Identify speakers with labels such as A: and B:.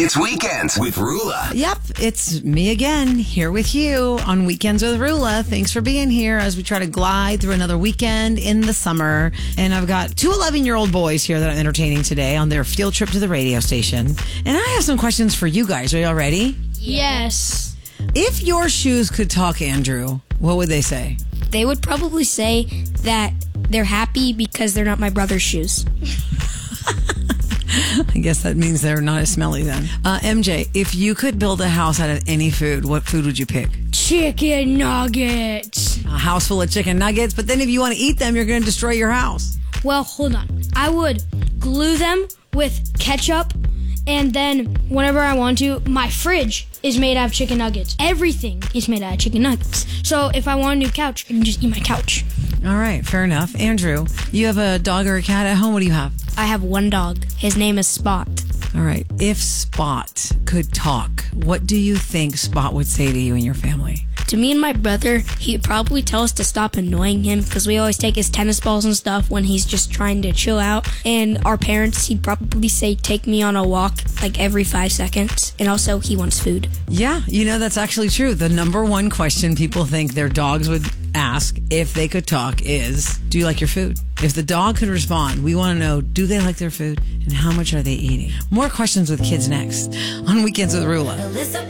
A: It's Weekends with Rula.
B: Yep, it's me again, here with you on Weekends with Rula. Thanks for being here as we try to glide through another weekend in the summer. And I've got two 11-year-old boys here that I'm entertaining today on their field trip to the radio station. And I have some questions for you guys. Are y'all ready?
C: Yes.
B: If your shoes could talk, Andrew, what would they say?
C: They would probably say that they're happy because they're not my brother's shoes.
B: I guess that means they're not as smelly then. MJ, if you could build a house out of any food, what food would you pick?
C: Chicken nuggets.
B: A house full of chicken nuggets, but then if you want to eat them, you're going to destroy your house.
D: Well, hold on. I would glue them with ketchup, and then whenever I want to, my fridge is made out of chicken nuggets. Everything is made out of chicken nuggets. So if I want a new couch, I can just eat my couch.
B: All right, fair enough. Andrew, you have a dog or a cat at home? What do you have?
C: I have one dog. His name is Spot.
B: All right. If Spot could talk, what do you think Spot would say to you and your family?
C: To me and my brother, he'd probably tell us to stop annoying him because we always take his tennis balls and stuff when he's just trying to chill out. And our parents, he'd probably say, take me on a walk like every 5 seconds. And also, he wants food.
B: Yeah, that's actually true. The number one question people think their dogs would ask if they could talk is, do you like your food? If the dog could respond, we want to know, do they like their food and how much are they eating? More questions with kids next on Weekends with Rula.